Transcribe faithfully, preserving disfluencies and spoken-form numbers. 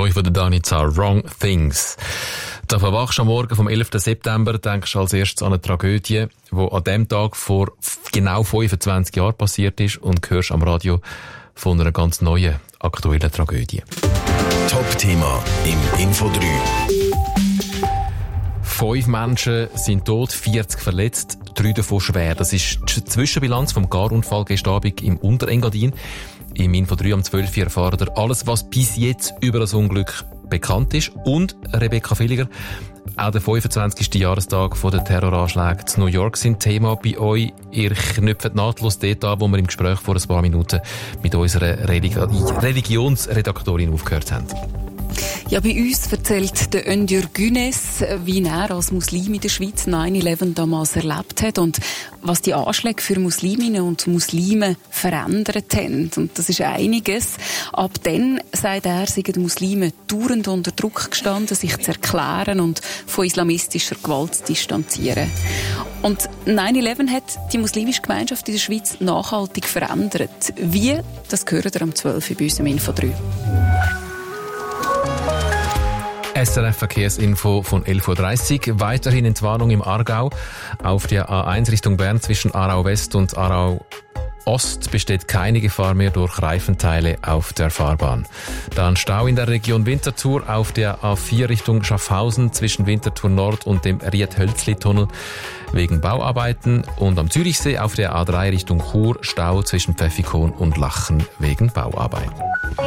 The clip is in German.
Neu von der Danica, Wrong Things. Da verwachst du am Morgen vom elften September, denkst du als erstes an eine Tragödie, die an dem Tag vor genau fünfundzwanzig Jahren passiert ist, und hörst am Radio von einer ganz neuen, aktuellen Tragödie. Top-Thema im Info drei. Fünf Menschen sind tot, vierzig verletzt, drei davon schwer. Das ist die Zwischenbilanz vom Garunfall gestern Abend im Unterengadin. Im Info drei am zwölf Uhr erfahrt ihr alles, was bis jetzt über das Unglück bekannt ist. Und Rebecca Villiger, auch der fünfundzwanzigsten Jahrestag der Terroranschläge zu New York sind Thema bei euch. Ihr knüpft nahtlos dort an, wo wir im Gespräch vor ein paar Minuten mit unserer Religi- Religionsredaktorin aufgehört haben. Ja, bei uns erzählt der Öndür Günes, wie er als Muslim in der Schweiz neun elf damals erlebt hat und was die Anschläge für Musliminnen und Muslime verändert haben. Und das ist einiges. Ab dann, sagt er, seien die Muslime dauernd unter Druck gestanden, sich zu erklären und von islamistischer Gewalt zu distanzieren. Und neun elf hat die muslimische Gemeinschaft in der Schweiz nachhaltig verändert. Wie? Das hört ihr am zwölf Uhr bei uns im Info drei. S R F-Verkehrsinfo von elf Uhr dreißig. Weiterhin Entwarnung im Aargau. Auf der A eins Richtung Bern zwischen Aarau West und Aarau Ost besteht keine Gefahr mehr durch Reifenteile auf der Fahrbahn. Dann Stau in der Region Winterthur auf der A vier Richtung Schaffhausen zwischen Winterthur Nord und dem Ried-Hölzli-Tunnel wegen Bauarbeiten. Und am Zürichsee auf der A drei Richtung Chur Stau zwischen Pfäffikon und Lachen wegen Bauarbeiten.